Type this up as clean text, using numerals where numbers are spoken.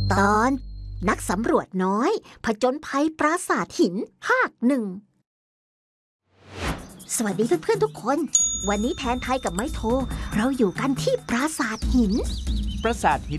ตอนนักสำรวจน้อยผจญภัยปราสาทหินภาค 1สวัสดีเพื่อนๆทุกคนวันนี้แทนไทยกับไม้โทเราอยู่กันที่ปราสาทหินปราสาทหิน